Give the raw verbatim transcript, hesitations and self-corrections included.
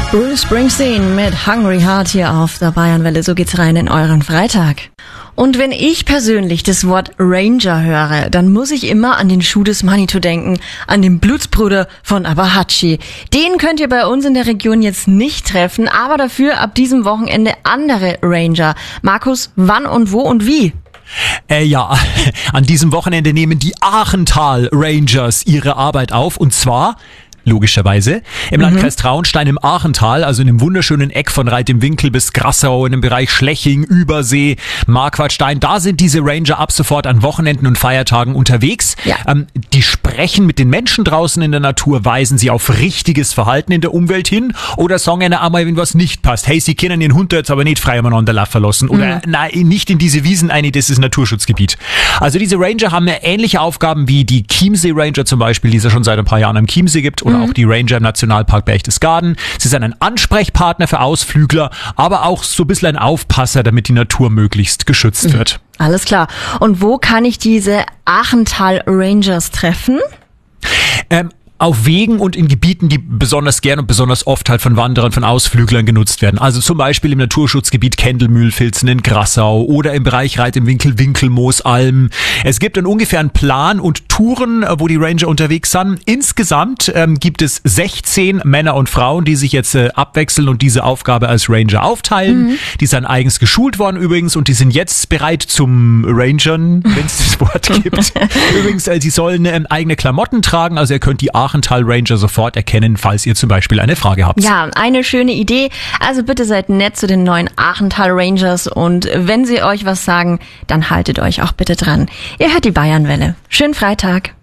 Bruce Springsteen mit Hungry Heart hier auf der Bayernwelle. So geht's rein in euren Freitag. Und wenn ich persönlich das Wort Ranger höre, dann muss ich immer an den Schuh des Manitou denken, an den Blutsbruder von Abahachi. Den könnt ihr bei uns in der Region jetzt nicht treffen, aber dafür ab diesem Wochenende andere Ranger. Markus, wann und wo und wie? Äh, ja, an diesem Wochenende nehmen die Aachental Rangers ihre Arbeit auf, und zwar logischerweise im mhm. Landkreis Traunstein im Aachental, also in dem wunderschönen Eck von Reit im Winkel bis Grassau, in dem Bereich Schleching, Übersee, Marquardstein. Da sind diese Ranger ab sofort an Wochenenden und Feiertagen unterwegs. Ja. Ähm, die sprechen mit den Menschen draußen in der Natur, weisen sie auf richtiges Verhalten in der Umwelt hin oder sagen ihnen einmal, wenn was nicht passt. Hey, sie können den Hund jetzt aber nicht frei umeinander laufen lassen oder mhm. nein, nicht in diese Wiesen ein, das ist Naturschutzgebiet. Also diese Ranger haben ähnliche Aufgaben wie die Chiemsee Ranger zum Beispiel, die es ja schon seit ein paar Jahren am Chiemsee gibt, oder auch die Ranger im Nationalpark Berchtesgaden. Sie sind ein Ansprechpartner für Ausflügler, aber auch so ein bisschen ein Aufpasser, damit die Natur möglichst geschützt wird. Alles klar. Und wo kann ich diese Aachental Rangers treffen? Ähm, auf Wegen und in Gebieten, die besonders gern und besonders oft halt von Wanderern, von Ausflüglern genutzt werden. Also zum Beispiel im Naturschutzgebiet Kendelmühlfilzen in Grassau oder im Bereich Reit im Winkel, Winkelmoos, Alm. Es gibt einen ungefähren Plan und Touren, wo die Ranger unterwegs sind. Insgesamt ähm, gibt es sechzehn Männer und Frauen, die sich jetzt äh, abwechseln und diese Aufgabe als Ranger aufteilen. Mhm. Die sind eigens geschult worden übrigens und die sind jetzt bereit zum Rangern, wenn es das Wort gibt. Übrigens, äh, sie sollen äh, eigene Klamotten tragen, also ihr könnt die Aachental Ranger sofort erkennen, falls ihr zum Beispiel eine Frage habt. Ja, eine schöne Idee. Also bitte seid nett zu den neuen Aachental Rangers und wenn sie euch was sagen, dann haltet euch auch bitte dran. Ihr hört die Bayernwelle. Schönen Freitag.